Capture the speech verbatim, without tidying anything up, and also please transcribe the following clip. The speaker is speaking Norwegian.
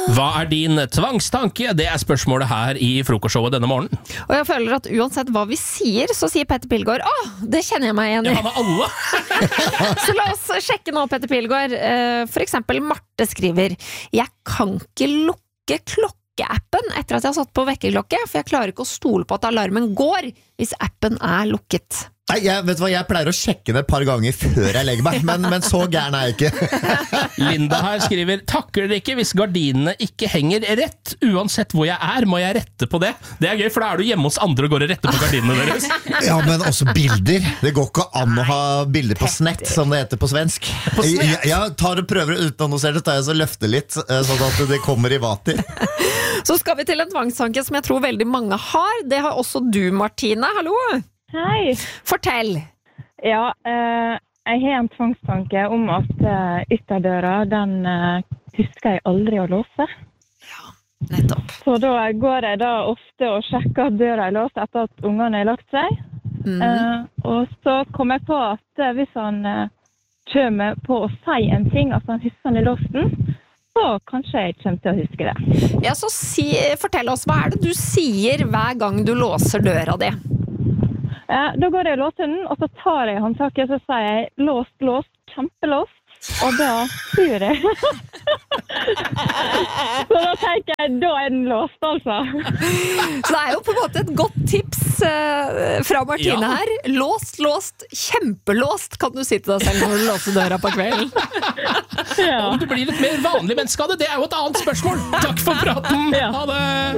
Hva er din tvangstanke? Det er spørsmålet her i frokostshowet denne morgenen. Og jeg føler at uansett hva vi sier, så sier Petter Pilgaard, åh, det kjenner jeg meg igjen i. Ja, med alle. Så la oss sjekke nå, Petter Pilgaard. For eksempel Marte skriver, jeg kan ikke lukke klokkeappen etter at jeg har satt på vekkerklokke, for jeg klarer ikke å stole på at alarmen går hvis appen er lukket. Nei, jeg, vet du hva, jeg pleier å sjekke det et par ganger før jeg legger meg, men, men så gæren er jeg ikke. Linda her skriver, takker dere ikke hvis gardinene ikke henger rett. Uansett hvor jeg er, må jeg rette på det. Det er gøy, for da er du hjemme hos andre og går og retter på gardinene deres. Ja, men også bilder. Det går ikke an å ha bilder på snett, som det heter på svensk. Jeg, jeg tar og prøver å utannonsere det, tar jeg så løfter litt, sånn at det kommer i vater. Så skal vi til en tvangstanke som jeg tror veldig mange har. Det har også du, Martine. Hallo! Hei. Fortell. Ja, eh, jeg har en tvangstanke om at eh, ytterdøra, den eh, husker jeg aldri å låse. Ja, nettopp. Så da går jeg da ofte og sjekker at døra er låst etter at ungene har lagt seg. Mm. Eh, og så kommer jeg på at hvis han eh, kommer på å si en ting, at han husker han i låsten, så kanskje jeg kommer til å huske det. Ja, så si, fortell oss, hva er det du sier hver gang du låser døra di? Ja, da går jeg og låser den, og så tar jeg håndtaket, så sier jeg låst, låst, kjempelåst, og da tror jeg. Så da tenker jeg, da er den låst, altså. Så det er jo på en måte et godt tips uh, fra Martine ja. Her. Låst, låst, kjempelåst, kan du si til deg selv når du låser døra på kvelden. Ja. Om du blir litt mer vanlig menneske av det, det er jo et annet spørsmål. Takk for praten. Ja. Ha det!